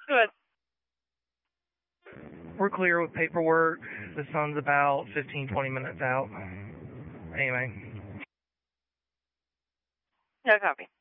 Good. We're clear with paperwork. The sun's about 15, 20 minutes out. Anyway. No copy.